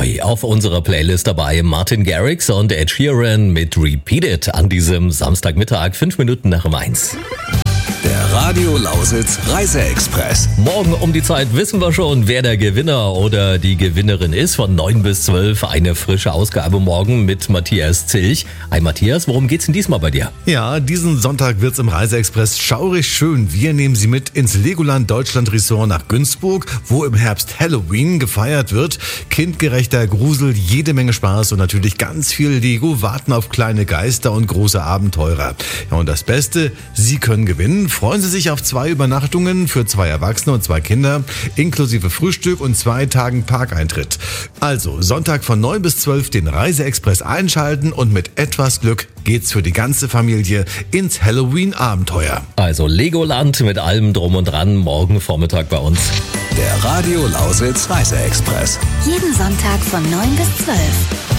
Neu auf unserer Playlist dabei Martin Garrix und Ed Sheeran mit Repeat It an diesem Samstagmittag, 5 Minuten nach 1. Der Radio Lausitz Reise-Express. Morgen um die Zeit wissen wir schon, wer der Gewinner oder die Gewinnerin ist. Von 9 bis 12 eine frische Ausgabe morgen mit Matthias Zilch. Hi Matthias, worum geht's denn diesmal bei dir? Ja, diesen Sonntag wird's im Reise-Express schaurig schön. Wir nehmen Sie mit ins Legoland Deutschland Resort nach Günzburg, wo im Herbst Halloween gefeiert wird. Kindgerechter Grusel, jede Menge Spaß und natürlich ganz viel Lego warten auf kleine Geister und große Abenteurer. Ja, und das Beste, Sie können gewinnen. Freuen Sie sich auf 2 Übernachtungen für 2 Erwachsene und 2 Kinder, inklusive Frühstück und 2 Tagen Parkeintritt. Also Sonntag von 9 bis 12 den Reise-Express einschalten und mit etwas Glück geht's für die ganze Familie ins Halloween-Abenteuer. Also Legoland mit allem drum und dran, morgen Vormittag bei uns. Der Radio Lausitz Reise-Express. Jeden Sonntag von 9 bis 12.